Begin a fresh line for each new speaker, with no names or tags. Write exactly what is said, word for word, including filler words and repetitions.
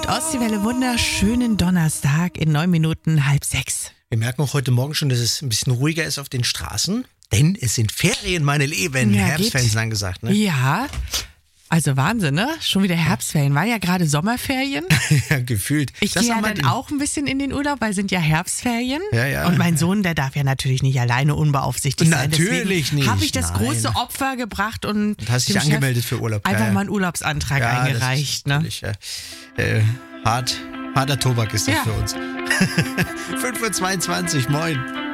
die Ostseewelle. Wunderschönen Donnerstag in neun Minuten halb sechs.
Wir merken auch heute Morgen schon, dass es ein bisschen ruhiger ist auf den Straßen. Denn es sind Ferien, meine Lieben.
Ja,
Herbstferien
geht.
sind angesagt, ne?
Ja, also Wahnsinn, ne? Schon wieder Herbstferien. War ja gerade Sommerferien.
Ja, gefühlt.
Ich
Das
gehe ja
haben wir
dann
den-
auch ein bisschen in den Urlaub, weil sind ja Herbstferien.
Ja, ja.
Und mein Sohn, der darf ja natürlich nicht alleine unbeaufsichtigt sein.
Natürlich nicht,
Habe ich das
nein.
große Opfer gebracht und,
Und hast dich
dem Chef
angemeldet für Urlaub.
Einfach
Ja, ja.
mal einen Urlaubsantrag
Ja,
eingereicht.
das
Ne?
ist natürlich, äh, äh, hart, harter Tobak ist das
Ja.
für uns. fünf Uhr zweiundzwanzig, moin.